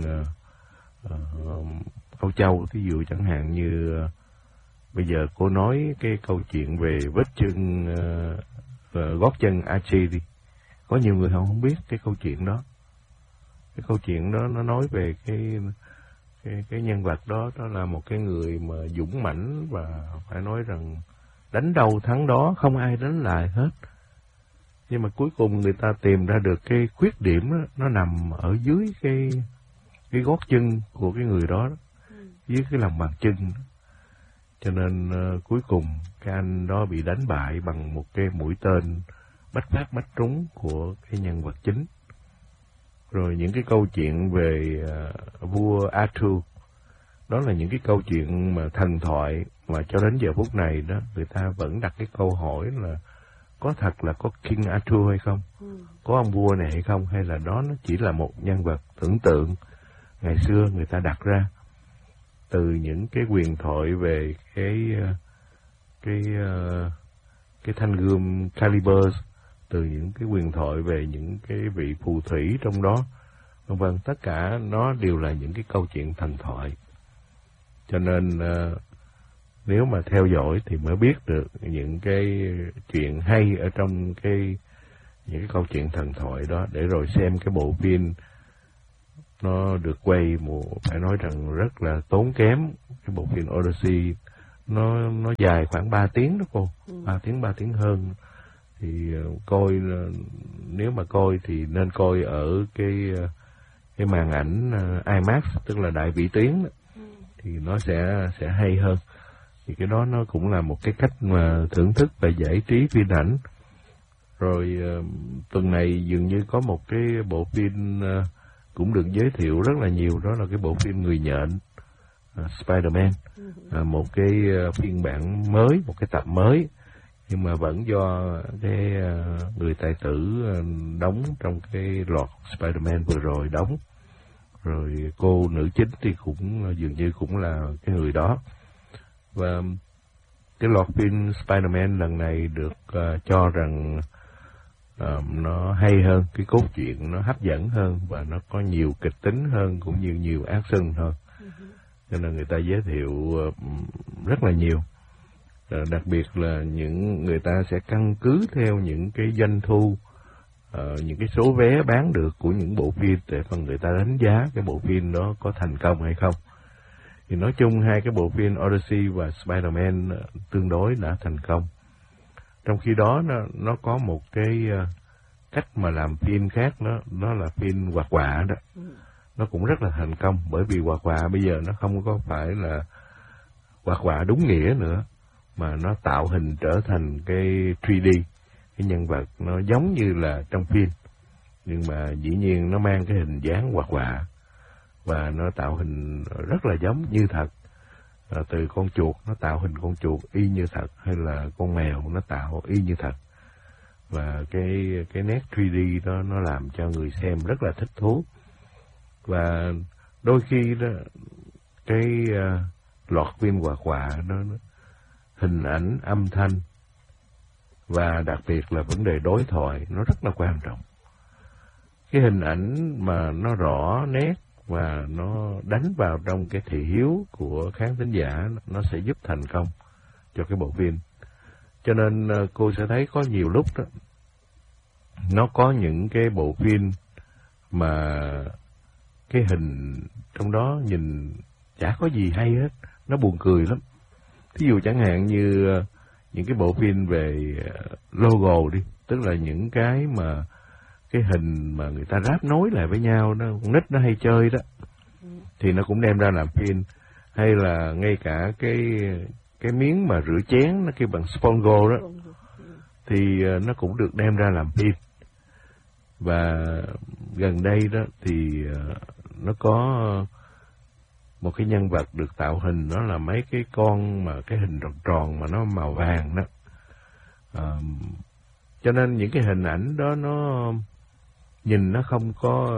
Âu Châu, thí dụ chẳng hạn như bây giờ cô nói cái câu chuyện về vết chân gót chân Archie đi, có nhiều người không biết cái câu chuyện đó. Cái câu chuyện đó nó nói về cái nhân vật đó, đó là một cái người mà dũng mãnh và phải nói rằng đánh đâu thắng đó, không ai đánh lại hết. Nhưng mà cuối cùng người ta tìm ra được cái khuyết điểm đó, nó nằm ở dưới cái gót chân của cái người đó, dưới cái lòng bàn chân. Cho nên cuối cùng cái anh đó bị đánh bại bằng một cái mũi tên bách phát bách trúng của cái nhân vật chính. Rồi những cái câu chuyện về vua Arthur, đó là những cái câu chuyện mà thần thoại mà cho đến giờ phút này đó người ta vẫn đặt cái câu hỏi là có thật là có King Arthur hay không? Có ông vua này hay không? Hay là đó nó chỉ là một nhân vật tưởng tượng ngày xưa người ta đặt ra từ những cái huyền thoại về cái thanh gươm Calibur, từ những cái huyền thoại về những cái vị phù thủy trong đó, vân vân, tất cả nó đều là những cái câu chuyện thần thoại. Cho nên nếu mà theo dõi thì mới biết được những cái chuyện hay ở trong những cái câu chuyện thần thoại đó, để rồi xem cái bộ phim nó được quay phải nói rằng rất là tốn kém. Cái bộ phim Odyssey nó dài khoảng 3 tiếng đó cô, 3 tiếng hơn. Thì coi, nếu mà coi thì nên coi ở cái màn ảnh IMAX, tức là đại vĩ tuyến đó, thì nó sẽ hay hơn. Thì cái đó nó cũng là một cái cách mà thưởng thức và giải trí phim ảnh. Rồi tuần này dường như có một cái bộ phim cũng được giới thiệu rất là nhiều, đó là cái bộ phim Người Nhện, Spider-Man, một cái phiên bản mới, một cái tập mới nhưng mà vẫn do cái người tài tử đóng trong cái loạt Spider-Man vừa rồi đóng, rồi cô nữ chính thì cũng dường như cũng là cái người đó. Và cái loạt phim Spider-Man lần này được cho rằng nó hay hơn, cái cốt truyện nó hấp dẫn hơn và nó có nhiều kịch tính hơn cũng như nhiều action hơn. Cho nên người ta giới thiệu rất là nhiều. Đặc biệt là những người ta sẽ căn cứ theo những cái doanh thu, những cái số vé bán được của những bộ phim để phần người ta đánh giá cái bộ phim đó có thành công hay không. Thì nói chung hai cái bộ phim Odyssey và Spider-Man tương đối đã thành công. Trong khi đó nó có một cái cách mà làm phim khác, nó là phim hoạt họa đó. Nó cũng rất là thành công, bởi vì hoạt họa bây giờ nó không có phải là hoạt họa đúng nghĩa nữa, mà nó tạo hình trở thành cái 3D, cái nhân vật nó giống như là trong phim, nhưng mà dĩ nhiên nó mang cái hình dáng hoạt họa và nó tạo hình rất là giống như thật. Từ con chuột nó tạo hình con chuột y như thật, hay là con mèo nó tạo y như thật. Và cái nét 3D đó nó làm cho người xem rất là thích thú. Và đôi khi đó cái loạt phim hoạt họa nó hình ảnh, âm thanh và đặc biệt là vấn đề đối thoại nó rất là quan trọng. Cái hình ảnh mà nó rõ nét và nó đánh vào trong cái thị hiếu của khán thính giả, nó sẽ giúp thành công cho cái bộ phim. Cho nên cô sẽ thấy có nhiều lúc đó, nó có những cái bộ phim mà cái hình trong đó nhìn chả có gì hay hết, nó buồn cười lắm. Thí dụ chẳng hạn như những cái bộ phim về logo đi, tức là những cái mà cái hình mà người ta ráp nối lại với nhau đó, con nít nó hay chơi đó, thì nó cũng đem ra làm phim. Hay là ngay cả cái miếng mà rửa chén nó kêu bằng spongo đó, thì nó cũng được đem ra làm phim. Và gần đây đó thì nó có một cái nhân vật được tạo hình, đó là mấy cái con mà cái hình tròn tròn mà nó màu vàng đó. Cho nên những cái hình ảnh đó nó nhìn nó không có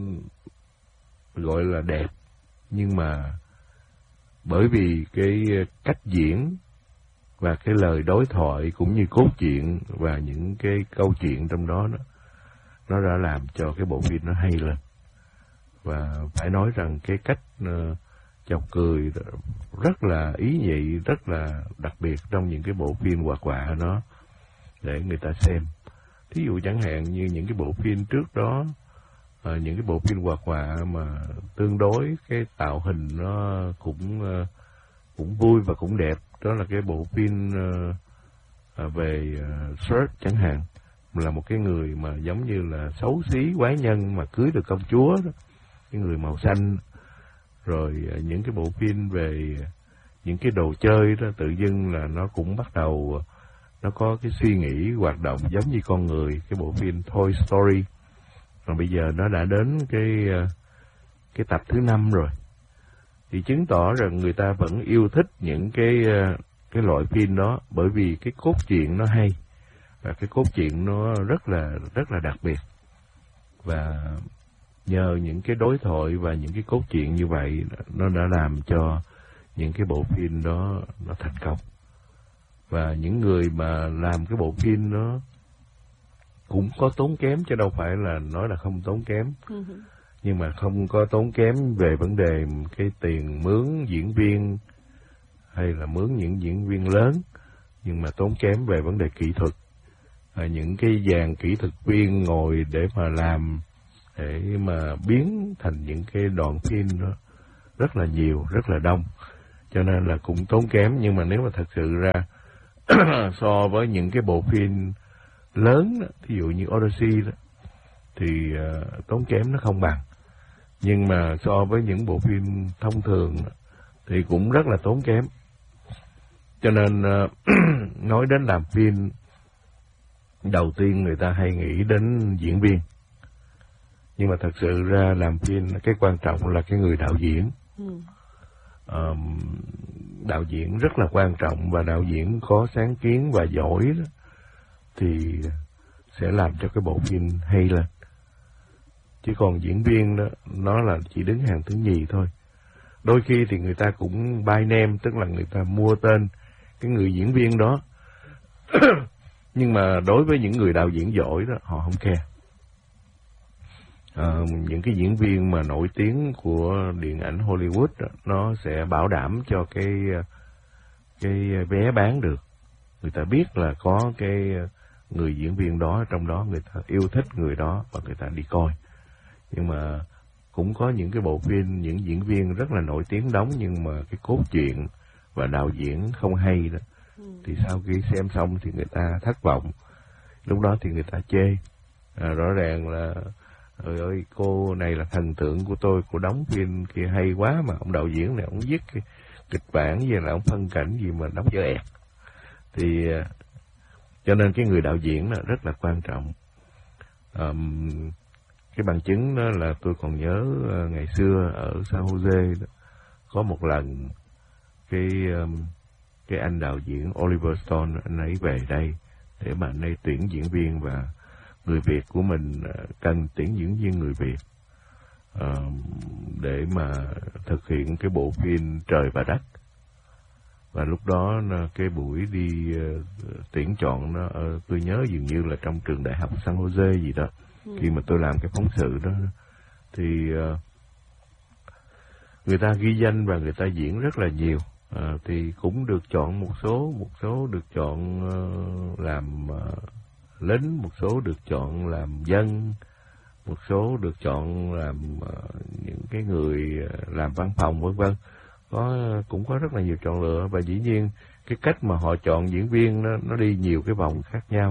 gọi là đẹp, nhưng mà bởi vì cái cách diễn và cái lời đối thoại cũng như cốt truyện và những cái câu chuyện trong đó nó đã làm cho cái bộ phim nó hay lên. Và phải nói rằng cái cách chọc cười rất là ý nhị, rất là đặc biệt trong những cái bộ phim hoạt họa đó để người ta xem. Thí dụ chẳng hạn như những cái bộ phim trước đó, những cái bộ phim hoạt họa mà tương đối cái tạo hình nó cũng vui và cũng đẹp, đó là cái bộ phim về Shrek chẳng hạn, là một cái người mà giống như là xấu xí quái nhân mà cưới được công chúa đó, cái người màu xanh. Rồi những cái bộ phim về những cái đồ chơi đó, tự dưng là nó cũng bắt đầu nó có cái suy nghĩ hoạt động giống như con người, cái bộ phim Toy Story. Và bây giờ nó đã đến cái tập thứ 5 rồi, thì chứng tỏ rằng người ta vẫn yêu thích những cái loại phim đó, bởi vì cái cốt truyện nó hay và cái cốt truyện nó rất là đặc biệt. Và nhờ những cái đối thoại và những cái cốt truyện như vậy, nó đã làm cho những cái bộ phim đó nó thành công. Và những người mà làm cái bộ phim nó cũng có tốn kém, chứ đâu phải là nói là không tốn kém. Nhưng mà không có tốn kém về vấn đề cái tiền mướn diễn viên hay là mướn những diễn viên lớn, nhưng mà tốn kém về vấn đề kỹ thuật. Những cái dàn kỹ thuật viên ngồi để mà làm, để mà biến thành những cái đoạn phim đó rất là nhiều, rất là đông, cho nên là cũng tốn kém. Nhưng mà nếu mà thật sự ra so với những cái bộ phim lớn đó, thí dụ như Odyssey đó, thì tốn kém nó không bằng. Nhưng mà so với những bộ phim thông thường đó, thì cũng rất là tốn kém. Cho nên nói đến làm phim, đầu tiên người ta hay nghĩ đến diễn viên. Nhưng mà thật sự ra làm phim, cái quan trọng là cái người đạo diễn. đạo diễn rất là quan trọng, và đạo diễn có sáng kiến và giỏi đó, thì sẽ làm cho cái bộ phim hay lên. Chứ còn diễn viên đó, nó là chỉ đứng hàng thứ nhì thôi. Đôi khi thì người ta cũng buy name, tức là người ta mua tên cái người diễn viên đó. Nhưng mà đối với những người đạo diễn giỏi đó, họ không care. Những cái diễn viên mà nổi tiếng của điện ảnh Hollywood đó, nó sẽ bảo đảm cho cái vé bán được. Người ta biết là có cái người diễn viên đó, trong đó người ta yêu thích người đó và người ta đi coi. Nhưng mà cũng có những cái bộ phim, những diễn viên rất là nổi tiếng đóng, nhưng mà cái cốt truyện và đạo diễn không hay đó. Thì sau khi xem xong thì người ta thất vọng. Lúc đó thì người ta chê. Rõ ràng là trời ơi, cô này là thần tượng của tôi, cô đóng phim kia hay quá, mà ông đạo diễn này ông viết cái kịch bản gì, là ông phân cảnh gì mà đóng dở ẹt. Thì cho nên cái người đạo diễn là rất là quan trọng. Cái bằng chứng đó là tôi còn nhớ ngày xưa ở San Jose đó, có một lần cái anh đạo diễn Oliver Stone, anh ấy về đây để mà anh ấy tuyển diễn viên, và người Việt của mình cần tuyển diễn viên người Việt để mà thực hiện cái bộ phim Trời và Đất. Và lúc đó cái buổi đi tuyển chọn nó, tôi nhớ dường như là trong trường đại học San Jose gì đó. Khi mà tôi làm cái phóng sự đó thì người ta ghi danh và người ta diễn rất là nhiều. Thì cũng được chọn một số được chọn làm lính, một số được chọn làm dân, một số được chọn làm những cái người làm văn phòng vân vân. Cũng có rất là nhiều chọn lựa, và dĩ nhiên cái cách mà họ chọn diễn viên nó đi nhiều cái vòng khác nhau.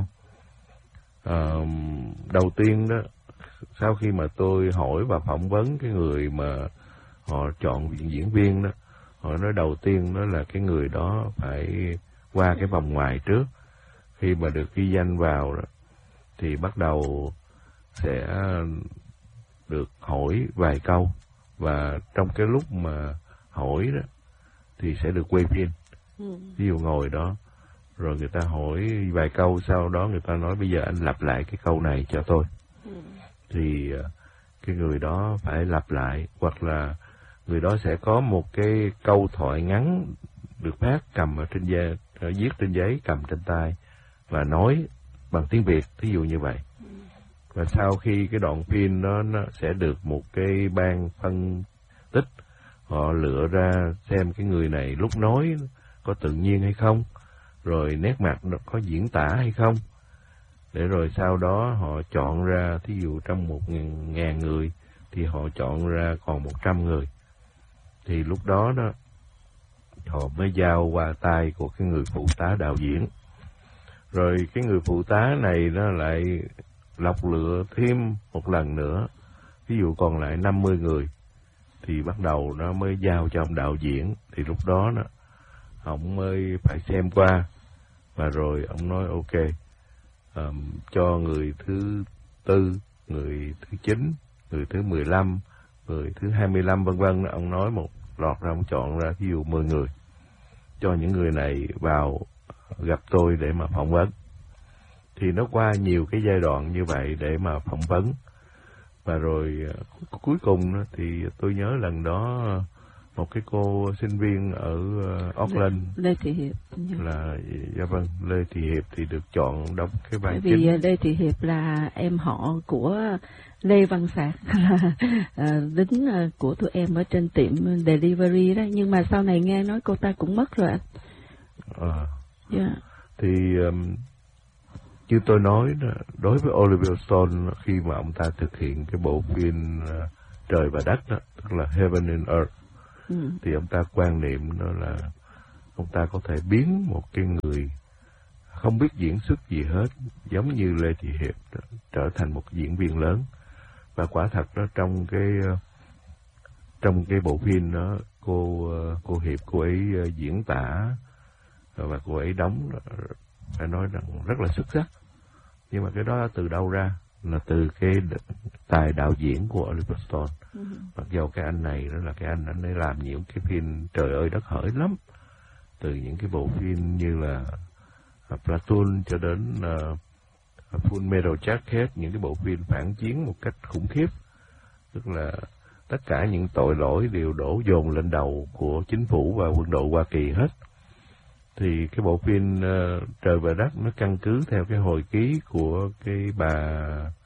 Đầu tiên đó, sau khi mà tôi hỏi và phỏng vấn cái người mà họ chọn diễn viên đó, họ nói đầu tiên đó là cái người đó phải qua cái vòng ngoài trước. Khi mà được ghi danh vào đó, thì bắt đầu sẽ được hỏi vài câu, và trong cái lúc mà hỏi đó thì sẽ được quay phim. Ví dụ ngồi đó rồi người ta hỏi vài câu, sau đó người ta nói bây giờ anh lặp lại cái câu này cho tôi. Thì cái người đó phải lặp lại, hoặc là người đó sẽ có một cái câu thoại ngắn được phát cầm ở trên viết trên giấy, cầm trên tay và nói bằng tiếng Việt, thí dụ như vậy. Và sau khi cái đoạn phim đó nó sẽ được một cái ban phân tích, họ lựa ra xem cái người này lúc nói có tự nhiên hay không, rồi nét mặt nó có diễn tả hay không, để rồi sau đó họ chọn ra, thí dụ trong 1.000 người thì họ chọn ra còn 100 người. Thì lúc đó đó họ mới giao qua tay của cái người phụ tá đạo diễn. Rồi cái người phụ tá này nó lại lọc lựa thêm một lần nữa, ví dụ còn lại 50 người, thì bắt đầu nó mới giao cho ông đạo diễn. Thì lúc đó đó ông mới phải xem qua, và rồi ông nói ok, cho người thứ 4, người thứ 9, người thứ 15, người thứ 25 vân vân. Ông nói một lọt ra, ông chọn ra ví dụ 10 người, cho những người này vào gặp tôi để mà phỏng vấn. Thì nó qua nhiều cái giai đoạn như vậy để mà phỏng vấn. Và rồi cuối cùng đó, thì tôi nhớ lần đó một cái cô sinh viên ở Auckland, Lê Thị Hiệp, là dạ vâng, Lê Thị Hiệp thì được chọn đóng cái vai chính. Vì Lê Thị Hiệp là em họ của Lê Văn Sạc, lính của tụi em ở trên tiệm delivery đó, nhưng mà sau này nghe nói cô ta cũng mất rồi anh. Thì như tôi nói đó, đối với Oliver Stone, khi mà ông ta thực hiện cái bộ phim Trời và Đất đó, tức là Heaven and Earth, thì ông ta quan niệm đó là ông ta có thể biến một cái người không biết diễn xuất gì hết, giống như Lê Thị Hiệp đó, trở thành một diễn viên lớn. Và quả thật đó, trong cái bộ phim đó, cô Hiệp, cô ấy diễn tả và cô ấy đóng, phải nói rằng rất là xuất sắc. Nhưng mà cái đó từ đâu ra? là từ cái tài đạo diễn của Oliver Stone. Mặc dù cái anh này đó là cái anh ấy làm những cái phim trời ơi đất hỡi lắm, từ những cái bộ phim như là Platoon cho đến Full Metal Jacket, những cái bộ phim phản chiến một cách khủng khiếp, tức là tất cả những tội lỗi đều đổ dồn lên đầu của chính phủ và quân đội Hoa Kỳ hết. Thì cái bộ phim Trời và Đất nó căn cứ theo cái hồi ký của cái bà,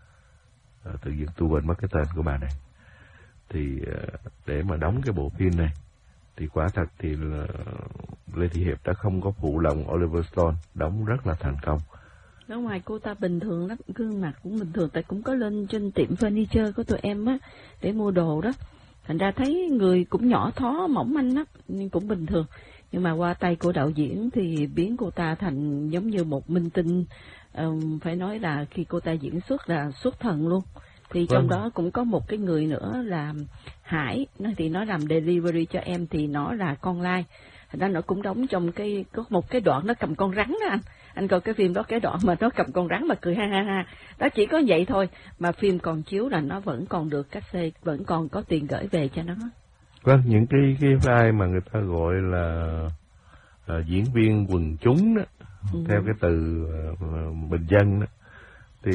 tự nhiên tôi quên mất cái tên của bà này. Thì để mà đóng cái bộ phim này thì quả thật thì là Lê Thị Hiệp đã không có phụ lòng Oliver Stone, đóng rất là thành công. Ở ngoài cô ta bình thường lắm, gương mặt cũng bình thường, tại cũng có lên trên tiệm furniture của tụi em á để mua đồ đó, thành ra thấy người cũng nhỏ thó mỏng manh lắm nhưng cũng bình thường. Nhưng mà qua tay của đạo diễn thì biến cô ta thành giống như một minh tinh, phải nói là khi cô ta diễn xuất là xuất thần luôn. Thì trong đó cũng có một cái người nữa là Hải, thì nó làm delivery cho em thì nó là con lai. Thành ra nó cũng đóng trong có một cái đoạn nó cầm con rắn đó anh coi cái phim đó, cái đoạn mà nó cầm con rắn mà cười ha ha ha. Đó chỉ có vậy thôi mà phim còn chiếu là nó vẫn còn được cắt xê, vẫn còn có tiền gửi về cho nó. Vâng, những cái vai mà người ta gọi là diễn viên quần chúng đó, theo cái từ bình dân đó, thì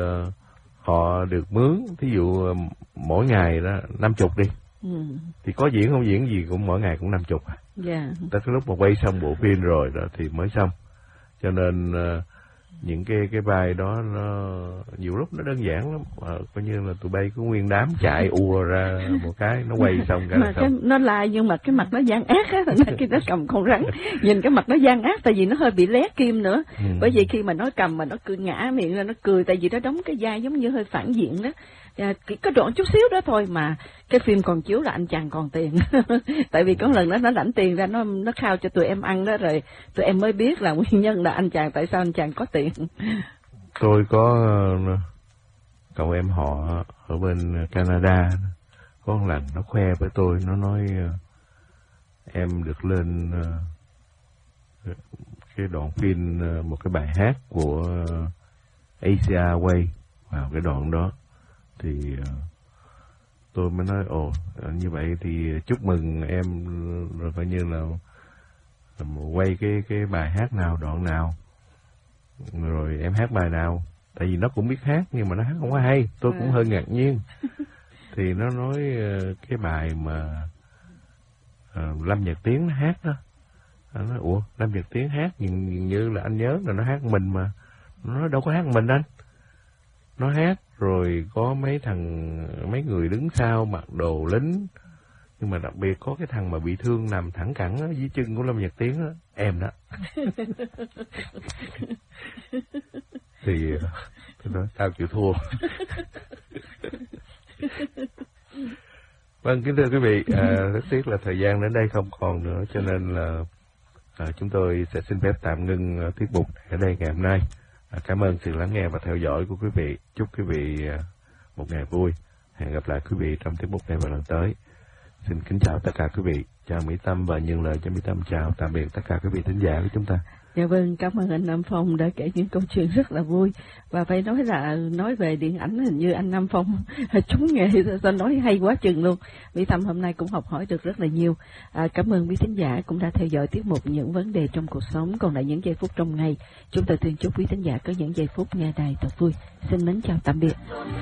họ được mướn, thí dụ mỗi ngày đó 50 đi, thì có diễn không diễn gì cũng mỗi ngày cũng 50. Tới cái lúc mà quay xong bộ phim rồi đó thì mới xong. Cho nên những cái vai đó nó nhiều lúc nó đơn giản lắm, coi như là tụi bay có nguyên đám chạy ùa ra một cái nó quay xong cái mà nó lai nhưng mà cái mặt nó gian ác á, thành ra khi nó cầm con rắn nhìn cái mặt nó gian ác, tại vì nó hơi bị lé kim nữa. Bởi vì khi mà nó cầm mà nó cười ngã miệng ra nó cười, tại vì nó đóng cái vai giống như hơi phản diện đó. Có đoạn chút xíu đó thôi mà cái phim còn chiếu là anh chàng còn tiền. Tại vì có lần đó nó lãnh tiền ra nó khao cho tụi em ăn đó, rồi tụi em mới biết là nguyên nhân là anh chàng, tại sao anh chàng có tiền. Tôi có cậu em họ ở bên Canada, có một lần nó khoe với tôi, nó nói em được lên cái đoạn phim, một cái bài hát của Asia Way vào cái đoạn đó. Thì tôi mới nói ồ như vậy thì chúc mừng em, rồi coi như là quay cái bài hát nào, đoạn nào, rồi em hát bài nào. Tại vì nó cũng biết hát nhưng mà nó hát không có hay, tôi cũng hơi ngạc nhiên. Thì nó nói cái bài mà Lâm Nhật Tiến nó hát đó. Nó nói ủa Lâm Nhật Tiến hát nhìn như là anh nhớ là nó hát mình mà. Nó nói đâu có hát mình anh. Nó hát rồi có mấy người đứng sau mặc đồ lính, nhưng mà đặc biệt có cái thằng mà bị thương nằm thẳng cẳng ở dưới chân của Lâm Nhật Tiến đó, em đó. Thì tôi nói tao chịu thua. Vâng, kính thưa quý vị, rất tiếc là thời gian đến đây không còn nữa, cho nên là chúng tôi sẽ xin phép tạm ngưng tiết mục ở đây ngày hôm nay. Cảm ơn sự lắng nghe và theo dõi của quý vị. Chúc quý vị một ngày vui. Hẹn gặp lại quý vị trong tiết mục này vào lần tới. Xin kính chào tất cả quý vị. Chào Mỹ Tâm và nhân lời cho Mỹ Tâm chào tạm biệt tất cả quý vị thính giả của chúng ta. Dạ vâng, cảm ơn anh Nam Phong đã kể những câu chuyện rất là vui. Và phải nói là nói về điện ảnh hình như anh Nam Phong trúng nghề, sao nói hay quá chừng luôn. Mỹ Tâm hôm nay cũng học hỏi được rất là nhiều. Cảm ơn quý thính giả cũng đã theo dõi tiết mục Những Vấn Đề Trong Cuộc Sống. Còn lại những giây phút trong ngày, chúng tôi tuyên chúc quý thính giả có những giây phút nghe đài thật vui. Xin mến chào tạm biệt.